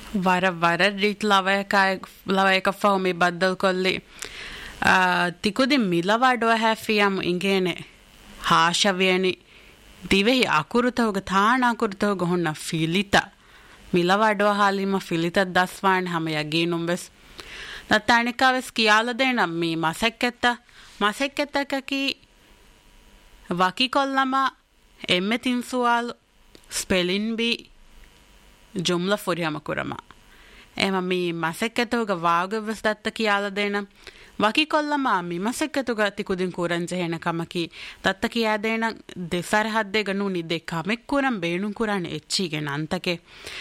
ವರ ರೀತಿ ಲವಯಕ ಫಹಮಿ ಬದ್ದಲ್ ಕೊಲ್ಲಿ ತಿಕುದಿ ಮಿಲವಾಡುವ ಹ್ಯಾಫಿಯಮ್ ಇಂಗೇನೆ ಹಾಶವ್ಯನಿ ದಿವೆಹಿ ಅಕುರುತವಗ ತಾಣ ಅಕುರುತವಗ ಹೊನ್ನ ಫಿಲಿತ ಮಿಲವಾಡುವ ಹಾಲಿಮ ಫಿಲಿತ ದಸ್ವಾಣ್ ಹಮ ಯಗೀನುಂಬೆಸ್ ನತ್ತಾಣಿಕಾವೆಸ್ ಕಿಯಾಲದೇಣ ಮೀ ಮಸೆಕ್ಕೆತ್ತಕಿ ವಕಿಕೊಲ್ಲಮ ಎಮ್ಮೆ ತಿನ್ಸುವಾಲು ಸ್ಪೆಲಿನ್ ಬಿ ಜುಮ್ಲ ಫುರಿಯಮ ಕುರಮ ಎಮ ಮೀ ಮಸೆಕ್ಕೆತುಗ ವಾಗವ್ಯಸ್ ದತ್ತ ಕಿಯಾಲದೇಣ ವಕಿಕೊಲ್ಲಮ ಮಿ ಮಸೆಕ್ಕೆತುಗ ತಿಕುದಿನ್ ಕೂರಂಜೆ ಹೆಣ ಕಮಕಿ ದತ್ತ ಕಿಯಾದೇಣ ದೆಸರ ಹದ್ದೆಗ ನೂನಿ ದೆ ಕಮೆಕ್ ಕೂರಂ ಬೇಣು ಕುರಾಣ ಎಚ್ಚಿಗೆ ನಂತಕೆ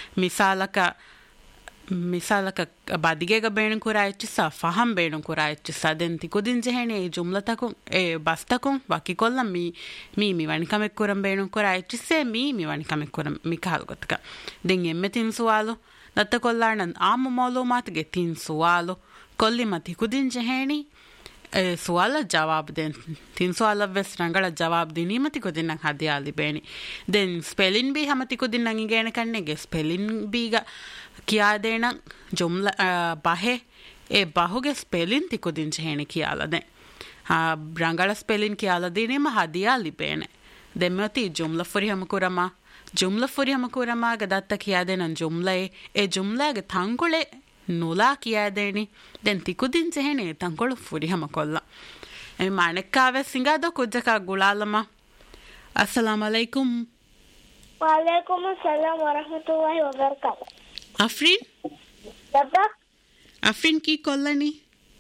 ಮಿಸಾಲಕ ಬದಿಗೆಗ ಬೇಣು ಕುರಾ ಎಚ್ಚಿಸ ಫಹಂ ಬೇಣು ಕುರಾ ಎಚ್ಚಿಸ ದೆನ್ ತಿಕುದಿನ್ ಜೆಹೆಣೆ ಈ ಜುಮ್ಲತಕು ಎ ಬಸ್ತಕು ವಕಿಕೊಲ್ಲಂ ಮೀ ವಣಿ ಕಮೆಕ್ ಕೂರಂ ಬೇಣು ಕುರಾ ಎಚ್ಚಿಸೆ ಮೀ ವಣಿ ಕಮೆಕ್ ಕೂರಂ ಮಿಕಾಲ್ ಗೊತ್ತಕ ದೆನ್ ಎಮ್ಮೆ ತಿನ್ಸುವಾಲು ದತ್ತ ಕೊಲ್ಲಾಣ ಆಮ ಮೌಲೂಮಾತ್ಗೆ ತಿನ್ಸುವಾಲು ಕೊಲ್ಲಿಮ ತಿಕುದಿನ್ ಜೆಹೇಣಿ ಸುವಾಲ ಜವಾಬ್ ದೆನ್ ತಿನ್ ಸುವಾಲವ್ವೆಸ್ ರಂಗಳ ಜವಾಬ್ ದಿನೀಮ ತಿಕುದಿನ್ ನಂಗೆ ಹದಿಯಾಲಿ ಬೇಣಿ ದೆನ್ ಸ್ಪೆಲಿನ್ ಬಿ ಹಮ ತಿಕುದಿನ್ ನಂಗೆ ಗೇಣ ಕಣ್ಣೆಗೆ ಸ್ಪೆಲಿನ್ ಬೀಗ ಕಿಯಾದೇಣ ಜುಮ್ಲ ಬಹೆ ಎ ಬಾಹುಗೆ ಸ್ಪೆಲಿನ್ ತಿಕುದಿನ್ ಜೆಹೇಣಿ ಕಿಯಾಲದೆ ರಂಗಳ ಸ್ಪೆಲಿನ್ ಕಿಯಾಲದಿನೀಮ ಹದಿಯಾಲಿ ಬೇಣೆ ದೆಮ್ಮತಿ ಜುಮ್ಲ ಫುರಿ ಹಮ ಕುರಮಾಗ ದತ್ತ ಕಿಯಾದೇಣ ಜುಮ್ಲೆ ಎ ಜುಮ್ಲಾಗ ತಂಗುಳೆ ನುಲಾ ಕಿಯಾದೇಣಿ ದೆನ್ ತಿಕುದಿನ್ ಜೆಹೆಣೆ ತಂಕೊಳು ಫುರಿ ಹಮ ಕೊಲ್ಲ ಮಾಣೆಕ್ಕಾವೆ ಸಿಂಗಾದೋ ಕುಜ್ಜಕ ಗುಳಾಲಮ್ಮ ಅಸ್ಸಲಾಮ್ ಅಲೈಕುಂ ವಾಲೇಕುಮ್ ಅಸ್ಸಲಾಮ್ ವರಹಮತುಲ್ಲಾಹಿ ವಬರಕಾತು ಅಫ್ರೀನ್ ದಬ್ಬಾ ಅಫ್ರೀನ್ ಕಿ ಕೊಲ್ಲನಿ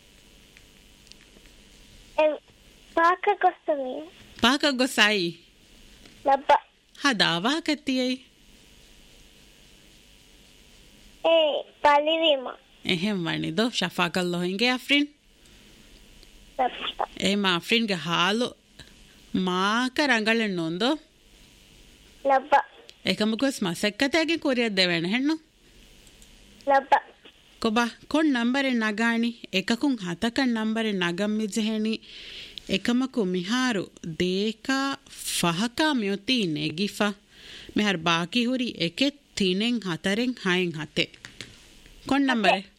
ಪಾಕ ಗೊಸಾಯಿ ದಬ್ಬಾ ಹದಾವಾ ಕತ್ತಿಯೈ ಪಾಲಿವೀಮ එහෙම වනිදෝ ශෆා කල්ලෝ හින්ගේ අෆ්රින් එහෙම අෆ්රින්ගේ හාලු මාක ರಂಗಳನ್ ನೊಂದೋ ಲಬ್ಬ ಏಕಮಕೋಸ್ ಮಸಕ್ಕತೆಗೆ ಕೊರಿಯದ್ ದೇವೇಣ ಹೆಣ್ಣು ಲಬ್ಬ ಕೊಬಾ ಕೊನ್ ನಂಬರ್ ನಗಾಣಿ ಏಕಕುಂ ಹತಕನ್ ನಂಬರ್ ನಗಂ ಮಿಜೆಹೆಣಿ ಏಕಮಕು ಮಿಹಾರು ದೇಕಾ ಫಹಕಾ ಮ್ಯೋತಿ ನೆಗಿಫಾ ಮಿಹಾರ್ ಬಾಕಿ ಹುರಿ ಏಕೆ तीनें हातरें हाएं हाते कौन नंबर है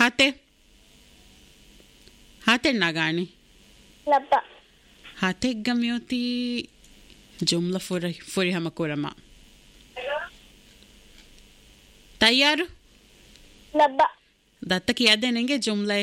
हाते नागानी लब्बा हाते गम्योती जुमला फुरी हम कोरमा तैयार लब्बा दत्त किया देनेंगे जुमला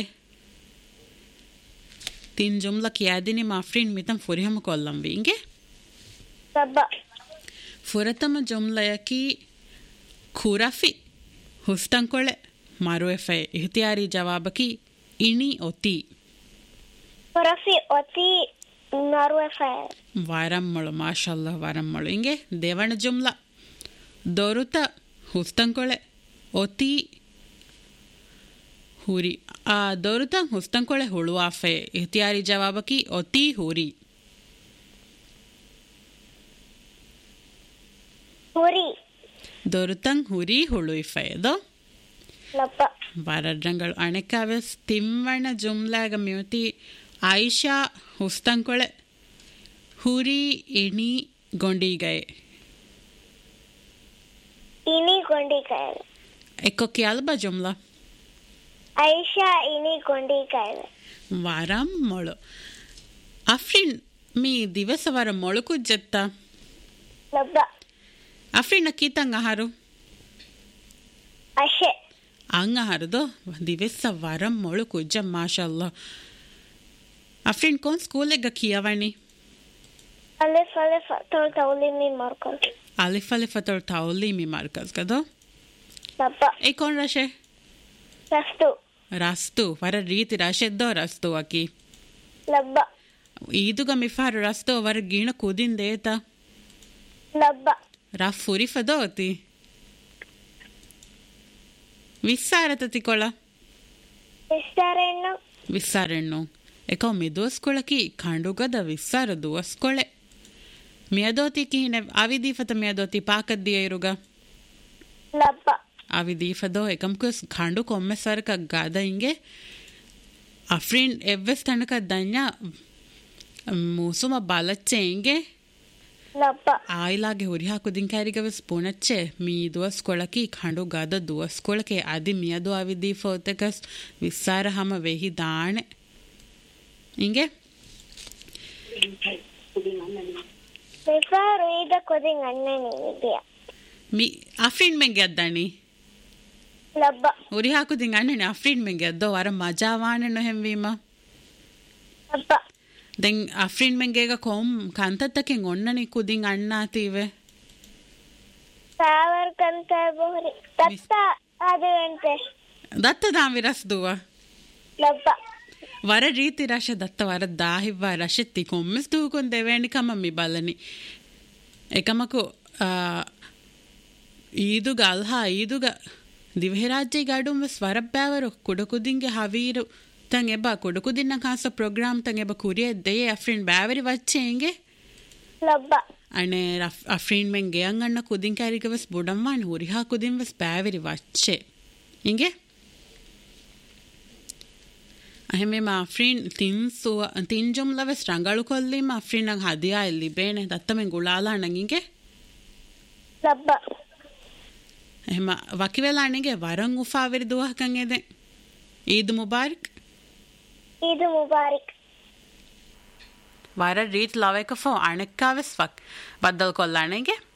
3 जुमला किया देने माफरीन मितम फुरी हम कोलम विंगे लब्बा फुरतम जुमला की ಖುರಫಿ ಹುಸ್ತಂಕೊಳೆ ಮಾರುಎಫೆ ಇಹ್ತಿಯಾರಿ ಜವಾಬಕಿ ಇನಿ ಒತಿ ಖುರಫಿ ಒತಿ ಮಾರುಎಫೆ ವಾರಮ್ಮಳು ಮಾಶಾಅಲ್ಲಾಹ್ ವಾರಮ್ಮಳು ಹಿಂಗೆ ದೇವಣ ಜುಮ್ಲಾ ದೊರುತ ಹುಸ್ತಂಕೊಳೆ ಒತಿ ಹುರಿ ಆ ದೊರುತ ಹುಸ್ತಂಕೊಳೆ ಹುಳುವಾಫೆ ಇಹ್ತಿಯಾರಿ ಜವಾಬಕಿ ಒತಿ ಹುರಿ ಹುರಿ ದೊರುತಂಗ್ ಹುರಿ ಹುಳುಯಿಫೆಯದೋ ಲಬ್ಬ ವರಡ್ರಂಗಳು ಅಣೆಕಾವೆಸ್ ತಿಮ್ಮಣ ಜುಮ್ಲಾಗ ಮ್ಯೂತಿ ಆಯಿಷಾ ಹುಸ್ತಂಕೊಳೆ ಹುರಿ ಇಣಿ ಗೊಂಡಿಗಯೆ ಇನಿ ಗೊಂಡಿಗಯೆ ಎಕ್ಕೊ ಕ್ಯಾಲ್ಬ ಜುಮ್ಲಾ ಆಯಿಷಾ ಇನಿ ಗೊಂಡಿಗಯೆ ವಾರಂ ಮೊಳು ಅಫ್ರಿನ್ ಮೀ ದಿವಸ ವಾರ ಮೊಳು ಕುಜ್ಜತ್ತ ಲಬ್ಬ ಅಫ್ರಿನ್ ಕೀತಂಗ ಆಹಾರು ಅಶೆ ಅಂಗ ಆಹಾರದೋ ದಿವಸ ವಾರಂ ಮೊಳು ಕುಜ್ಜ ಮಾಶಾಅಲ್ಲಾಹ್ ಅಫ್ರಿನ್ ಕೋನ್ ಸ್ಕೂಲೆಗ ಕಿಯವಣಿ ಅಲಿಫ್ ಅಲಿಫ್ ತೋಲ್ ತೌಲಿಮಿ ಮಾರ್ಕಸ್ ಅಲಿಫ್ ಅಲಿಫ್ ತೋಲ್ ತೌಲಿಮಿ ಮಾರ್ಕಸ್ ಕದೋ ಲಬ್ಬ ಏ ಕೋನ್ ರಶೆ ರಸ್ತು ವರ ರೀತಿ ರಶೆದ್ದೋ ರಸ್ತು ಅಕಿ ಲಬ್ಬ ಈದುಗ ಮಿಫಾರು ರಸ್ತು ವರ ಗೀಣ ಕೂದಿಂದೇತ ಲಬ್ಬ ರಫುರಿ ಫದೋತಿ ವಿಸ್ಸಾರತತಿಕೊಳ ವಿಸ್ಸಾರೆಣ್ಣು ಏಕೋ ಮಿದೋಸ್ಕೊಳಕಿ ಖಂಡುಗದ ವಿಸ್ಸಾರ ದುವಸ್ಕೊಳೆ ಮಿಯದೋತಿ ಕಿಹಿನೆ ಅವಿದೀಫತ ಮಿಯದೋತಿ ಪಾಕದ್ದಿಯ ಇರುಗ ಲಬ್ಬ ಅವಿದೀಫದೋ ಏಕಂಕುಸ್ ಖಂಡು ಕೊಮ್ಮೆ ಸರ್ಕ ಗಾದ ಹಿಂಗೆ ಅಫ್ರೀನ್ ಎವ್ವೆಸ್ ತನಕ ದನ್ಯ ಮೂಸುಮ ಬಾಲಚ್ಚೆ ಹಿಂಗೆ Labba. ආයිලාගේ හුරිහා කුදින් කෑරිගවස් පුනච්චේ මී දුවස් කොಳකි කඬු ගද දුවස් කොಳකේ අදි මියදු අවිදී ෆෝතකස් විස්සාර හම වෙහි දාणे ಇಂಗೆ Visaru ida kodin annani idiya. ಮಿ ಅಫ್ರೀನ್ ಮೆಂಗೆ ಅದ್ದಾನಿ Labba. ಹುರಿಹಾ ಕುದಿನ್ ಅನ್ನನೆ ಅಫ್ರೀನ್ ಮೆಂಗೆ ಅದ್ದೋ ವರ ಮಜಾವಾನೆ ನೊ ಹೆಂವೀಮ Labba. Then Afreen ಮೆಂಗೆಗ ಕೊಂ ಕಂತತ್ತಕೆನ್ ಒನ್ನನಿ ಕುದಿನ್ ಅಣ್ಣಾತೀವೆ Savar kanta bohri. Tatta aduvente. ದತ್ತ ದಾಂ ವಿರಸ್ ದುವ Labba. ವರ ರೀತಿ ರಶ ದತ್ತ ವರ ದಾಹಿವ್ವ ರಶೆತ್ತಿ ಕೊಮ್ಮಿಸ್ ದೂಕೊನ್ ದೆವೇಣಿ ಕಮಮ್ಮಿ ಬಲನಿ ಏಕಮಕು ಈದುಗ ಅಲ್ಹಾ ಈದುಗ ದಿವಹೆರಾಜ್ಜೆ ಗಡುಂ ಸ್ವರಬ್ಬ್ಯಾವರು ಕುಡಕುದಿಂಗೆ ಹವೀರು ತಂ ಎಬ್ಬ ಕುಡಕುದಿನ್ನ ಕಾಸ ಪ್ರೋಗ್ರಾಮ್ ತಂ ಎಬ್ಬ ಕುರಿಯ ದೆಯೆ ಅಫ್ರೀನ್ ಬ್ಯಾವರಿ ವಚ್ಚೆಂಗೆ Labba. ಅಣೆ ಅಫ್ರೀನ್ ಮೆಂಗೆ ಅಂಗಣ್ಣ ಕುದಿನ್ ಕ್ಯಾರಿಗವಸ್ ಬುಡಮ್ಮಾನ್ ಹುರಿಹಾ ಕುದಿನ್ ವಸ್ ಬ್ಯಾವರಿ ವಚ್ಚೆ ಹಿಂಗೆ ಅಹೆಮೆ ಮಾ ಅಫ್ರೀನ್ ತಿನ್ ಜುಮ್ಲವಸ್ ರಂಗಳು ಕೊಲ್ಲಿ ಮಾ ಅಫ್ರೀನ್ ನಂಗೆ ಹದಿಯಾ ಇಲ್ಲಿ ಬೇಣೆ ದತ್ತಮೆನ್ ಗುಳಾಲ ನಂಗಿಂಗೆ Labba. එහෙම වකිවෙලානෙගේ වරන් උෆාවෙරි දුවහකන් එදෙන් ඊද් මුබාරක් Eid Mubarak. වර රීත් ලව එක ෆෝ අනෙක්කාවෙස් වක් බද්දල් කොල්ලානෙගේ